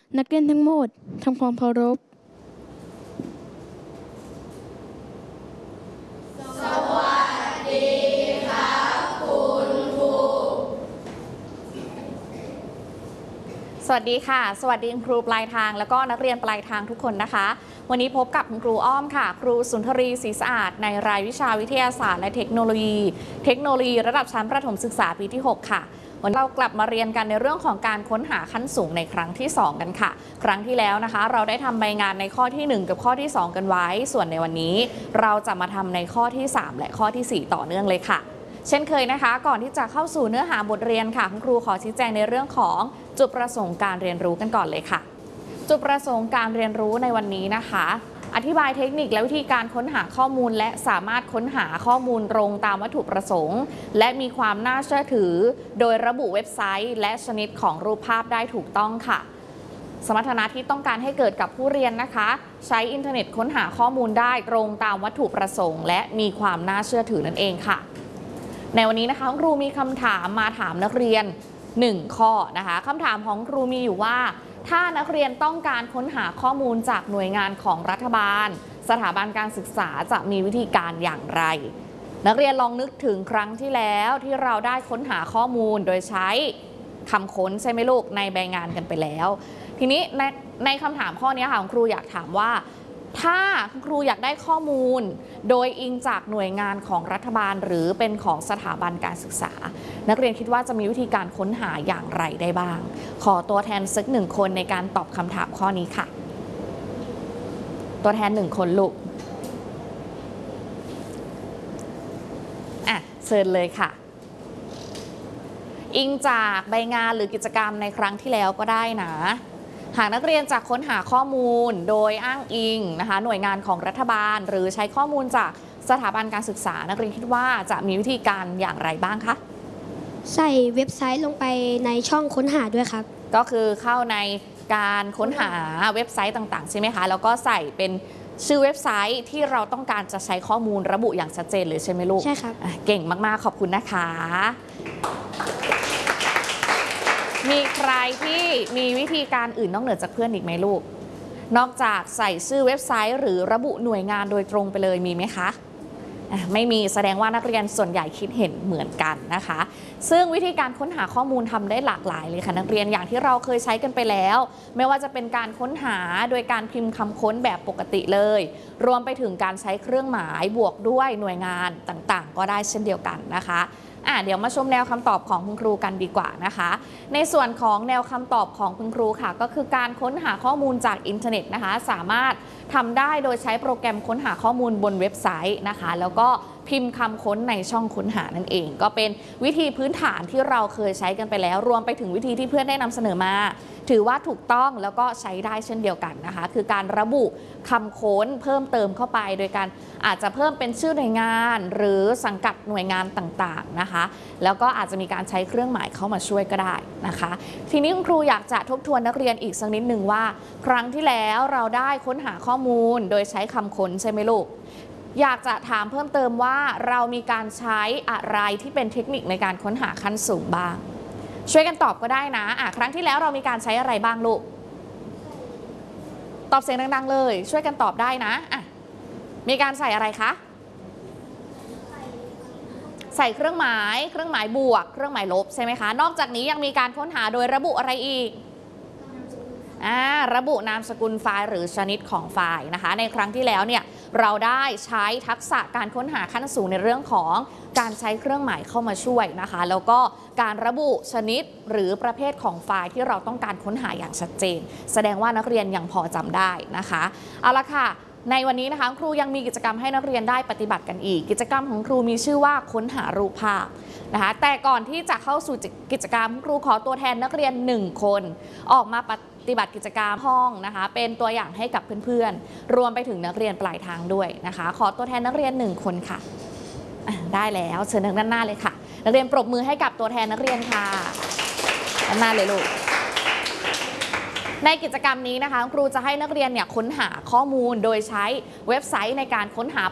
นักเรียนทั้งหมดทำความเคารพสวัสดีค่ะสวัสดีคุณครูปลายทางแล้วก็นักเรียนปลายทางทุกคนนะคะวันนี้พบกับคุณครูอ้อมค่ะครูสุนทรีศรีสะอาดในรายวิชาวิทยาศาสตร์และเทคโนโลยีระดับชั้นประถมศึกษาปีที่6ค่ะวันเรากลับมาเรียนกันในเรื่องของการค้นหาขั้นสูงในครั้งที่2กันค่ะครั้งที่แล้วนะคะเราได้ทำใบงานในข้อที่1กับข้อที่2กันไว้ส่วนในวันนี้เราจะมาทำในข้อที่3และข้อที่4ต่อเนื่องเลยค่ะเช่นเคยนะคะก่อนที่จะเข้าสู่เนื้อหาบทเรียนค่ะคุณครูขอชี้แจงในเรื่องของจุดประสงค์การเรียนรู้กันก่อนเลยค่ะจุดประสงค์การเรียนรู้ในวันนี้นะคะอธิบายเทคนิคและวิธีการค้นหาข้อมูลและสามารถค้นหาข้อมูลตรงตามวัตถุประสงค์และมีความน่าเชื่อถือโดยระบุเว็บไซต์และชนิดของรูปภาพได้ถูกต้องค่ะสมรรถนะที่ต้องการให้เกิดกับผู้เรียนนะคะใช้อินเทอร์เน็ตค้นหาข้อมูลได้ตรงตามวัตถุประสงค์และมีความน่าเชื่อถือนั่นเองค่ะในวันนี้นะคะครูมีคำถามมาถามนักเรียน1ข้อนะคะคำถามของครูมีอยู่ว่าถ้านักเรียนต้องการค้นหาข้อมูลจากหน่วยงานของรัฐบาลสถาบันการศึกษาจะมีวิธีการอย่างไรนักเรียนลองนึกถึงครั้งที่แล้วที่เราได้ค้นหาข้อมูลโดยใช้คำค้นใช่ไหมลูกในใบงานกันไปแล้วทีนี้ในคำถามข้อนี้ค่ะครูอยากถามว่าถ้าครูอยากได้ข้อมูลโดยอิงจากหน่วยงานของรัฐบาลหรือเป็นของสถาบันการศึกษานักเรียนคิดว่าจะมีวิธีการค้นหาอย่างไรได้บ้างขอตัวแทนสัก1คนในการตอบคำถามข้อนี้ค่ะตัวแทน1คนลูกเชิญเลยค่ะอิงจากใบงานหรือกิจกรรมในครั้งที่แล้วก็ได้นะหากนักเรียนจะค้นหาข้อมูลโดยอ้างอิงนะคะหน่วยงานของรัฐบาลหรือใช้ข้อมูลจากสถาบันการศึกษานักเรียนคิดว่าจะมีวิธีการอย่างไรบ้างคะใส่เว็บไซต์ลงไปในช่องค้นหาด้วยครับก็คือเข้าในการค้นหาเว็บไซต์ต่างๆใช่ไหมคะแล้วก็ใส่เป็นชื่อเว็บไซต์ที่เราต้องการจะใช้ข้อมูลระบุอย่างชัดเจนเลยใช่ไหมลูกใช่ครับเก่งมากๆขอบคุณนะคะมีใครที่มีวิธีการอื่นนอกเหนือจากเพื่อนอีกไหมลูกนอกจากใส่ชื่อเว็บไซต์หรือระบุหน่วยงานโดยตรงไปเลยมีไหมคะไม่มีแสดงว่านักเรียนส่วนใหญ่คิดเห็นเหมือนกันนะคะซึ่งวิธีการค้นหาข้อมูลทำได้หลากหลายเลยค่ะนักเรียนอย่างที่เราเคยใช้กันไปแล้วไม่ว่าจะเป็นการค้นหาโดยการพิมพ์คำค้นแบบปกติเลยรวมไปถึงการใช้เครื่องหมายบวกด้วยหน่วยงานต่างๆก็ได้เช่นเดียวกันนะคะเดี๋ยวมาชมแนวคำตอบของคุณครูกันดีกว่านะคะในส่วนของแนวคำตอบของคุณครูค่ะก็คือการค้นหาข้อมูลจากอินเทอร์เน็ตนะคะสามารถทำได้โดยใช้โปรแกรมค้นหาข้อมูลบนเว็บไซต์นะคะแล้วก็พิมพ์คำค้นในช่องค้นหานั่นเองก็เป็นวิธีพื้นฐานที่เราเคยใช้กันไปแล้วรวมไปถึงวิธีที่เพื่อนได้นำเสนอมาถือว่าถูกต้องแล้วก็ใช้ได้เช่นเดียวกันนะคะคือการระบุคำค้นเพิ่มเติมเข้าไปโดยการอาจจะเพิ่มเป็นชื่อหน่วยงานหรือสังกัดหน่วยงานต่างๆนะคะแล้วก็อาจจะมีการใช้เครื่องหมายเข้ามาช่วยก็ได้นะคะทีนี้คุณครูอยากจะทบทวนนักเรียนอีกสักนิดหนึ่งว่าครั้งที่แล้วเราได้ค้นหาข้อมูลโดยใช้คำค้นใช่ไหมลูกอยากจะถามเพิ่มเติมว่าเรามีการใช้อะไรที่เป็นเทคนิคในการค้นหาขั้นสูงบ้างช่วยกันตอบก็ได้นะครั้งที่แล้วเรามีการใช้อะไรบ้างลูกตอบเสียงดังๆเลยช่วยกันตอบได้นะมีการใส่อะไรคะใส่เครื่องหมายบวกเครื่องหมายลบใช่ไหมคะนอกจากนี้ยังมีการค้นหาโดยระบุอะไรอีกระบุนามสกุลไฟล์หรือชนิดของไฟล์นะคะในครั้งที่แล้วเนี่ยเราได้ใช้ทักษะการค้นหาขั้นสูงในเรื่องของการใช้เครื่องหมายเข้ามาช่วยนะคะแล้วก็การระบุชนิดหรือประเภทของไฟล์ที่เราต้องการค้นหาอย่างชัดเจนแสดงว่านักเรียนยังพอจำได้นะคะเอาละค่ะในวันนี้นะคะครูยังมีกิจกรรมให้นักเรียนได้ปฏิบัติกันอีกกิจกรรมของครูมีชื่อว่าค้นหารูปภาพนะคะแต่ก่อนที่จะเข้าสู่กิจกรรมครูขอตัวแทนนักเรียน1คนออกมาปฏิบัติกิจกรรมห้องนะคะเป็นตัวอย่างให้กับเพื่อนๆรวมไปถึงนักเรียนปลายทางด้วยนะคะขอตัวแทนนักเรียน1คนค่ะได้แล้วเชิญทางด้านหน้าเลยค่ะนักเรียนปรบมือให้กับตัวแทนนักเรียนค่ะด้านหน้าเลยลูกในกิจกรรมนี้นะคะครูจะให้นักเรียนค้นหาข้อมูลโดยใช้เว็บไซต์ในการค้นหา